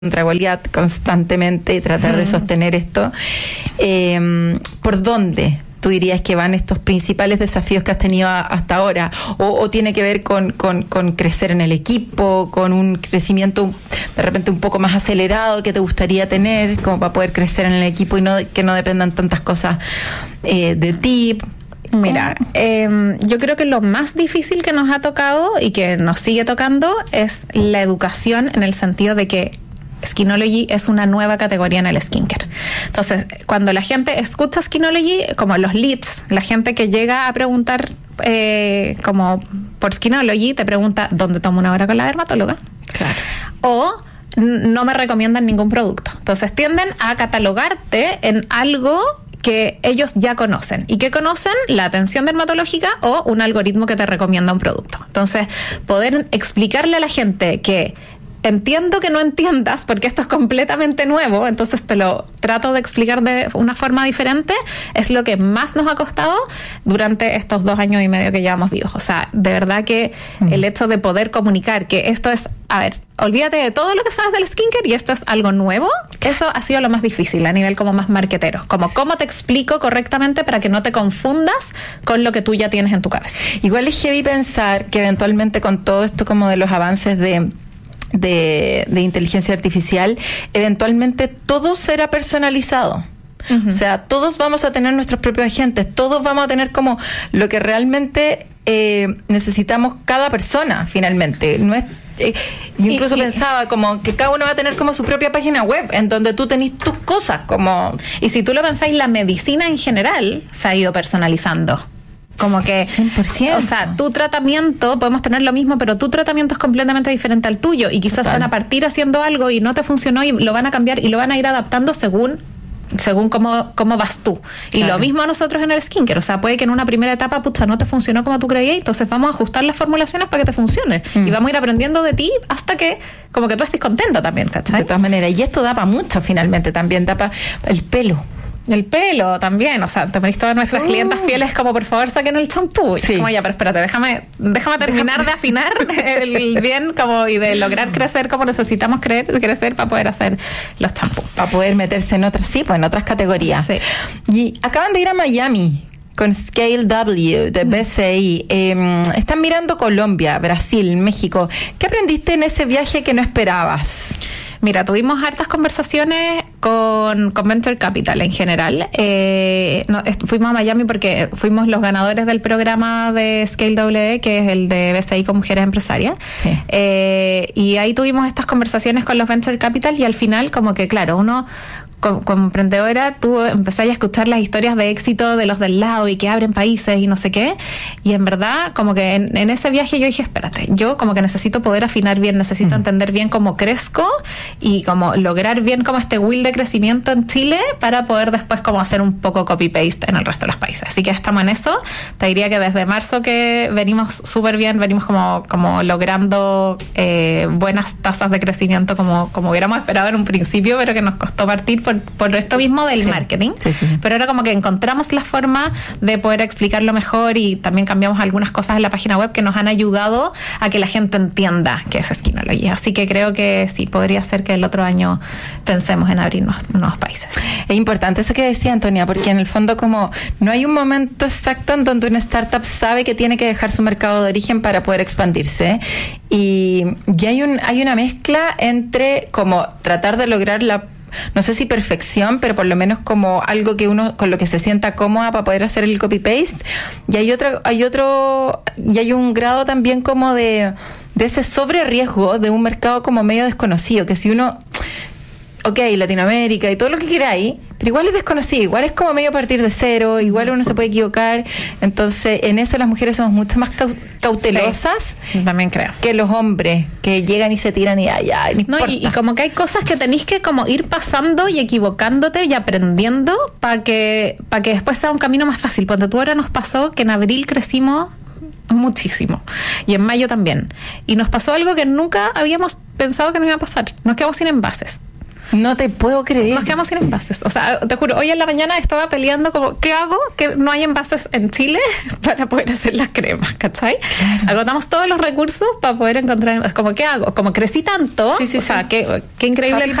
contra Goliat constantemente y tratar de sostener esto. ¿Por dónde tú dirías que van estos principales desafíos que has tenido hasta ahora? ¿O tiene que ver con crecer en el equipo, con un crecimiento de repente un poco más acelerado que te gustaría tener, como para poder crecer en el equipo y que no dependan tantas cosas de ti? Mira, yo creo que lo más difícil que nos ha tocado y que nos sigue tocando es la educación, en el sentido de que Skinology es una nueva categoría en el skincare. Entonces, cuando la gente escucha Skinology, como los leads, la gente que llega a preguntar como por Skinology, te pregunta ¿dónde tomo una hora con la dermatóloga? Claro. O no me recomiendan ningún producto. Entonces tienden a catalogarte en algo que ellos ya conocen. ¿Y qué conocen? La atención dermatológica o un algoritmo que te recomienda un producto. Entonces, poder explicarle a la gente que entiendo que no entiendas, porque esto es completamente nuevo, entonces te lo trato de explicar de una forma diferente, es lo que más nos ha costado durante estos 2 años y medio que llevamos vivos. O sea, de verdad que el hecho de poder comunicar que esto es, a ver, olvídate de todo lo que sabes del skincare y esto es algo nuevo, eso ha sido lo más difícil a nivel como más marketero, como cómo te explico correctamente para que no te confundas con lo que tú ya tienes en tu cabeza. Igual es heavy pensar que eventualmente con todo esto como de los avances de inteligencia artificial, eventualmente todo será personalizado. Uh-huh. O sea, todos vamos a tener nuestros propios agentes, todos vamos a tener como lo que realmente necesitamos cada persona, finalmente. No es, incluso pensaba como que cada uno va a tener como su propia página web en donde tú tenés tus cosas como... Y si tú lo pensáis, la medicina en general se ha ido personalizando. Como que, 100%. O sea, tu tratamiento, podemos tener lo mismo, pero tu tratamiento es completamente diferente al tuyo y quizás van a partir haciendo algo y no te funcionó y lo van a cambiar y lo van a ir adaptando según cómo vas tú. Y claro, lo mismo a nosotros en el skincare. O sea, puede que en una primera etapa, pucha, no te funcionó como tú creías, entonces vamos a ajustar las formulaciones para que te funcione. Y vamos a ir aprendiendo de ti hasta que como que tú estés contenta también, ¿cachai? De todas maneras. Y esto da para mucho finalmente también, da para el pelo. El pelo también, o sea, te pedís todas nuestras clientas fieles como por favor saquen el champú. Sí. Como ya, pero espérate, déjame terminar de afinar el bien como y de lograr crecer como necesitamos crecer para poder hacer los champús. Para poder meterse en otras, sí, pues en otras categorías. Sí. Y acaban de ir a Miami con Scale W de BCI. Están mirando Colombia, Brasil, México. ¿Qué aprendiste en ese viaje que no esperabas? Mira, tuvimos hartas conversaciones con Venture Capital en general. Fuimos a Miami porque fuimos los ganadores del programa de Scale W, que es el de BCI con mujeres empresarias. Sí. Y ahí tuvimos estas conversaciones con los Venture Capital y al final, como que, claro, uno como emprendedora, tú empezás a escuchar las historias de éxito de los del lado y que abren países y no sé qué. Y en verdad, como que en ese viaje yo dije, espérate, yo como que necesito poder afinar bien, necesito entender bien cómo crezco y como lograr bien como este wheel de crecimiento en Chile para poder después como hacer un poco copy-paste en el resto de los países. Así que estamos en eso. Te diría que desde marzo que venimos súper bien, venimos como logrando buenas tasas de crecimiento como hubiéramos esperado en un principio, pero que nos costó partir por esto mismo del marketing. Sí. Pero ahora como que encontramos la forma de poder explicarlo mejor y también cambiamos algunas cosas en la página web que nos han ayudado a que la gente entienda qué es Skinology. Así que creo que sí, podría ser que el otro año pensemos en abrir nuevos países. Es importante eso que decía Antonia, porque en el fondo como no hay un momento exacto en donde una startup sabe que tiene que dejar su mercado de origen para poder expandirse y hay una mezcla entre como tratar de lograr no sé si perfección, pero por lo menos como algo que uno con lo que se sienta cómoda para poder hacer el copy-paste. Y hay un grado también como de ese sobre riesgo de un mercado como medio desconocido, que si uno, Latinoamérica y todo lo que queráis, pero igual es desconocido, igual es como medio partir de cero, igual uno se puede equivocar. Entonces, en eso las mujeres somos mucho más cautelosas. Sí, también creo. Que los hombres, que llegan y se tiran y y como que hay cosas que tenéis que como ir pasando y equivocándote y aprendiendo para que después sea un camino más fácil. Porque tú ahora nos pasó que en abril crecimos muchísimo y en mayo también. Y nos pasó algo que nunca habíamos pensado que nos iba a pasar. Nos quedamos sin envases. No te puedo creer. Nos quedamos sin envases. O sea, te juro, hoy en la mañana estaba peleando como, ¿qué hago? Que no hay envases en Chile para poder hacer las cremas, ¿cachai? Claro. Agotamos todos los recursos para poder encontrar, como, ¿qué hago? Como crecí tanto, sí, o sea, qué increíble